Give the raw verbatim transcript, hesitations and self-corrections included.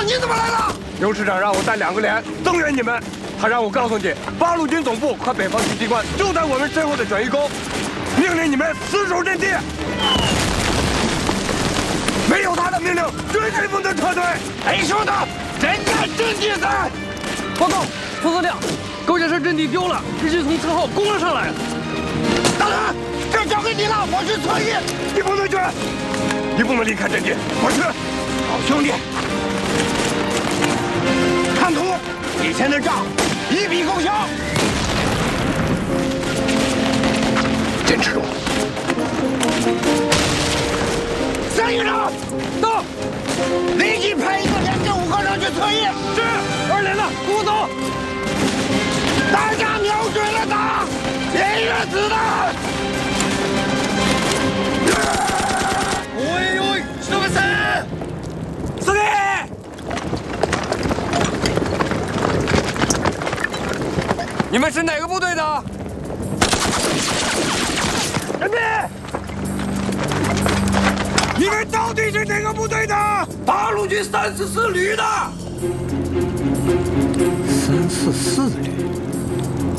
长，你怎么来了？ 刘师长让我带两个连增援你们，他让我告诉你，八路军总部和北方局机关就在我们身后的转移沟，命令你们死守阵地。没有他的命令，绝对不能撤退。 哎，兄弟，真干阵地战！ 报告，副司令，高架山阵地丢了，日军从侧后攻了上来。 大人，这交给你了，我去策应。 你不能去，你不能离开阵地，我去。 好兄弟，看图，以前的仗一笔勾销。 坚持住。 三营长， 到， 立即派一个连跟五个人去策应。 是，二连的，跟我走。 大家瞄准了打，连月子弹。 喂喂，什么事？司令，你们是哪个部队的？ 任弼，你们到底是哪个部队的？ 八路军三四四旅的。 三四四旅，